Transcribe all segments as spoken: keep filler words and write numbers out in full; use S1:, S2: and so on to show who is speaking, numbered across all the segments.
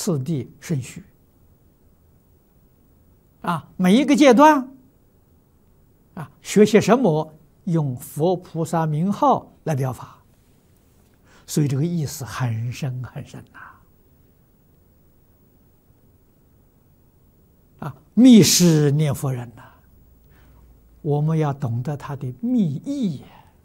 S1: 次第顺序。啊，每一个阶段，啊，学些什么，用佛菩萨名号来表法，所以这个意思很深很深呐。啊，密是念佛人呐，我们要懂得他的密意。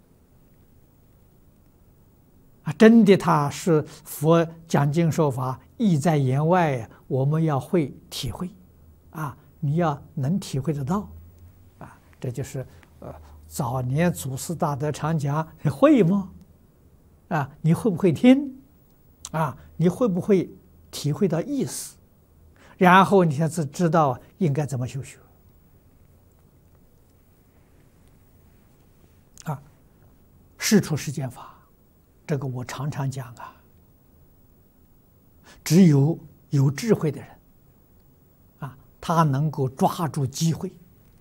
S1: 啊，真的他是佛讲经说法，意在言外，我们要会体会，啊。你要能体会得到，啊，这就是呃早年祖师大德常讲，你会吗？啊，你会不会听？啊，你会不会体会到意思？然后你才知知道应该怎么修学。啊，事出世间法，这个我常常讲啊，只有有智慧的人。他能够抓住机会，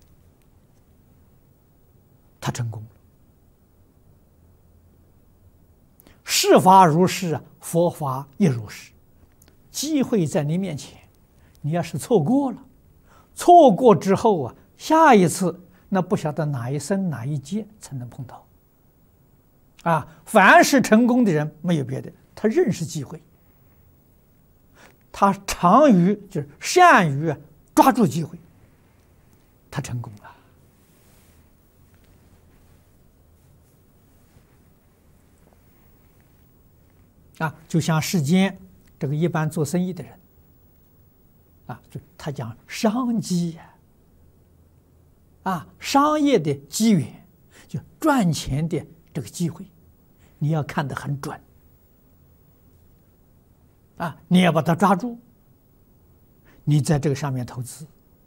S1: 他成功了。世法如是，佛法亦如是。机会在你面前，你要是错过了，错过之后啊，下一次那不晓得哪一生哪一劫才能碰到。啊，凡是成功的人，没有别的，他认识机会，他长于就是善于抓住机会，他成功了。啊，就像世间这个一般做生意的人，啊，就他讲商机呀，啊，商业的机缘，就赚钱的这个机会，你要看得很准，啊，你要把它抓住。你在这个上面投资，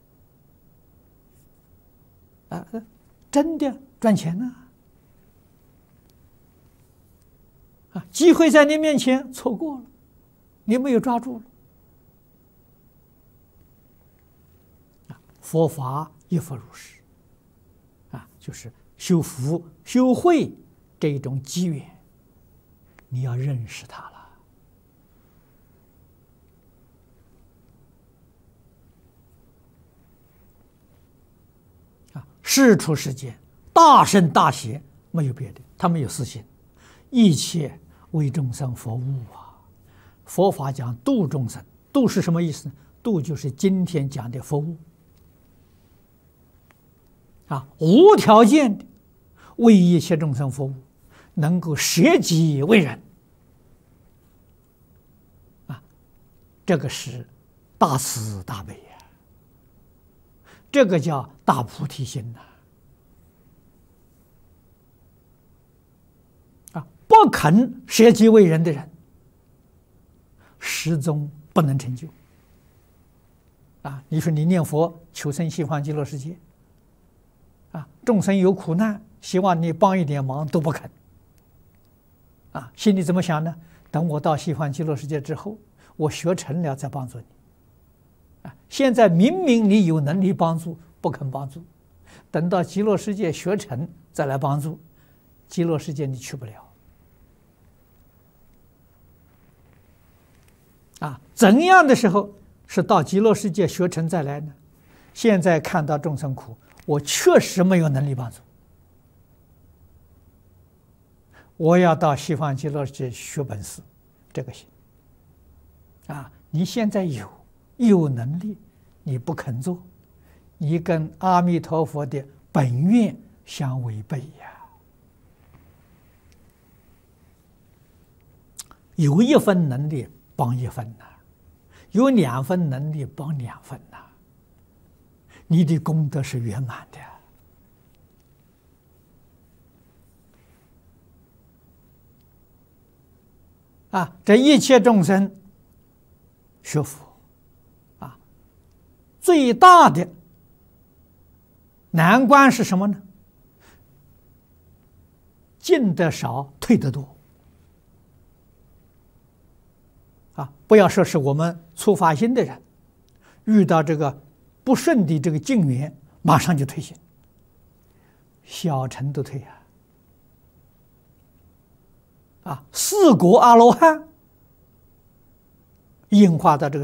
S1: 啊，真的赚钱呢！啊，机会在你面前错过了，你没有抓住了。啊，佛法亦复如是。啊，就是修福、修慧这一种机缘，你要认识它了。事出世间，大圣大贤，没有别的，他没有私心，一切为众生服务啊！佛法讲度众生，度是什么意思呢？度就是今天讲的服务啊，无条件的为一切众生服务，能够舍己为人啊，这个是大慈大悲呀。这个叫大菩提心呐！啊，不肯舍己为人的人，始终不能成就。啊，你说你念佛求生西方极乐世界，啊，众生有苦难，希望你帮一点忙都不肯。啊，心里怎么想呢？等我到西方极乐世界之后，我学成了再帮助你。啊，现在明明你有能力帮助，不肯帮助，等到极乐世界学成再来帮助，极乐世界你去不了。啊，怎样的时候是到极乐世界学成再来呢？现在看到众生苦，我确实没有能力帮助，我要到西方极乐世界学本事，这个行。啊，你现在有有能力，你不肯做，你跟阿弥陀佛的本愿相违背呀。有一分能力帮一分呐，有两分能力帮两分呐，你的功德是圆满的。啊，这一切众生学佛啊，最大的难关是什么呢？进得少，退得多。啊，不要说是我们初发心的人，遇到这个不顺的这个境缘，马上就退心，小乘都退啊。啊，四果阿罗汉应化到这个